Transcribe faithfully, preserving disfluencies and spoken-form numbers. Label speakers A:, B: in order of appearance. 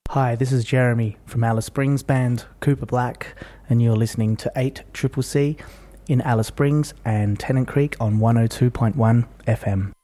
A: Hi, this is Jeremy from Alice Springs band Cooper Black, and you're listening to eight C C C in Alice Springs and Tennant Creek on one oh two point one F M.